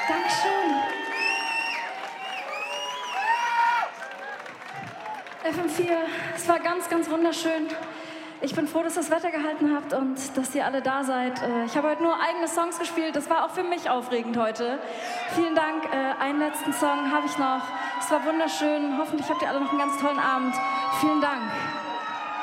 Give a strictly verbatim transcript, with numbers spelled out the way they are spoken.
Dankeschön. F M vier, es war ganz, ganz wunderschön. Ich bin froh, dass ihr das Wetter gehalten habt und dass ihr alle da seid. Ich habe heute nur eigene Songs gespielt. Das war auch für mich aufregend heute. Vielen Dank. Einen letzten Song habe ich noch. Es war wunderschön. Hoffentlich habt ihr alle noch einen ganz tollen Abend. Vielen Dank.